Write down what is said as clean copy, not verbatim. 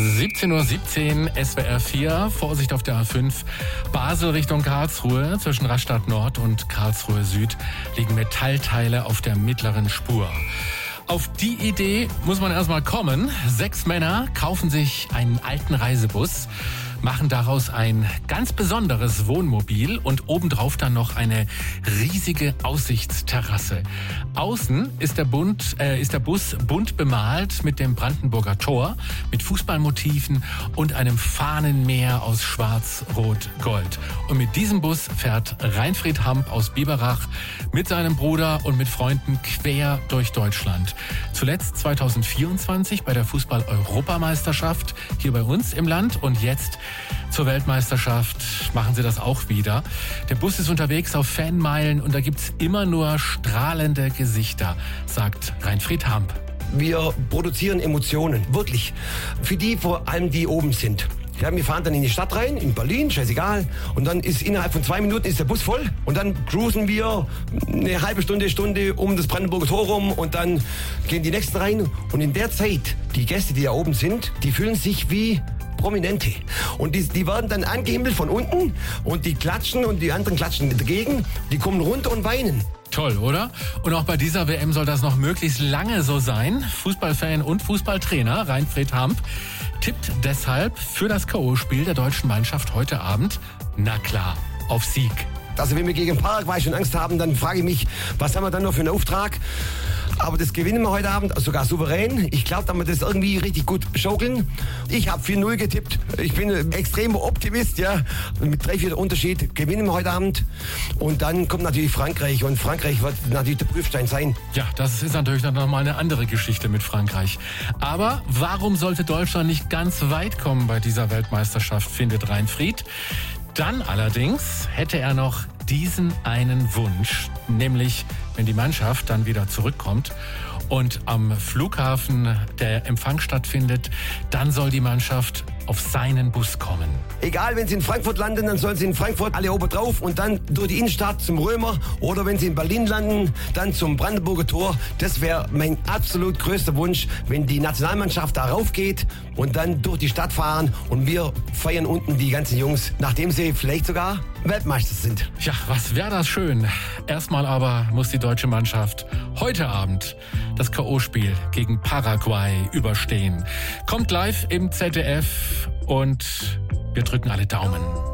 17:17 Uhr, SWR 4, Vorsicht auf der A5, Basel Richtung Karlsruhe. Zwischen Rastatt Nord und Karlsruhe Süd liegen Metallteile auf der mittleren Spur. Auf die Idee muss man erstmal kommen. 6 Männer kaufen sich einen alten Reisebus, machen daraus ein ganz besonderes Wohnmobil und obendrauf dann noch eine riesige Aussichtsterrasse. Außen ist der Bus bunt bemalt mit dem Brandenburger Tor, mit Fußballmotiven und einem Fahnenmeer aus Schwarz, Rot, Gold. Und mit diesem Bus fährt Reinfried Hamp aus Biberach mit seinem Bruder und mit Freunden quer durch Deutschland. Zuletzt 2024 bei der Fußball-Europameisterschaft hier bei uns im Land und jetzt zur Weltmeisterschaft machen sie das auch wieder. Der Bus ist unterwegs auf Fanmeilen und da gibt's immer nur strahlende Gesichter, sagt Reinfried Hamp. Wir produzieren Emotionen, wirklich. Für die vor allem, die oben sind. Ja, wir fahren dann in die Stadt rein, in Berlin, scheißegal. Und dann ist innerhalb von 2 Minuten ist der Bus voll. Und dann cruisen wir eine halbe Stunde um das Brandenburger Tor rum. Und dann gehen die Nächsten rein. Und in der Zeit, die Gäste, die da oben sind, die fühlen sich wie Prominente. Und die werden dann angehimmelt von unten. Und die klatschen und die anderen klatschen dagegen. Die kommen runter und weinen. Toll, oder? Und auch bei dieser WM soll das noch möglichst lange so sein. Fußballfan und Fußballtrainer Reinfried Hamp tippt deshalb für das K.O.-Spiel der deutschen Mannschaft heute Abend, na klar, auf Sieg. Also wenn wir gegen Paraguay schon Angst haben, dann frage ich mich, was haben wir dann noch für einen Auftrag? Aber das gewinnen wir heute Abend, sogar souverän. Ich glaube, dass wir das irgendwie richtig gut schaukeln. Ich habe 4-0 getippt. Ich bin ein extremer Optimist, ja. Mit 3-4 Unterschied gewinnen wir heute Abend. Und dann kommt natürlich Frankreich. Und Frankreich wird natürlich der Prüfstein sein. Ja, das ist natürlich dann nochmal eine andere Geschichte mit Frankreich. Aber warum sollte Deutschland nicht ganz weit kommen bei dieser Weltmeisterschaft, findet Reinfried. Dann allerdings hätte er noch diesen einen Wunsch, nämlich wenn die Mannschaft dann wieder zurückkommt und am Flughafen der Empfang stattfindet, dann soll die Mannschaft auf seinen Bus kommen. Egal, wenn sie in Frankfurt landen, dann sollen sie in Frankfurt alle oben drauf und dann durch die Innenstadt zum Römer oder wenn sie in Berlin landen, dann zum Brandenburger Tor. Das wäre mein absolut größter Wunsch, wenn die Nationalmannschaft da raufgeht und dann durch die Stadt fahren und wir feiern unten die ganzen Jungs, nachdem sie vielleicht sogar Weltmeister sind. Ja, was wäre das schön. Erstmal aber muss die deutsche Mannschaft heute Abend das K.O.-Spiel gegen Paraguay überstehen. Kommt live im ZDF und wir drücken alle Daumen.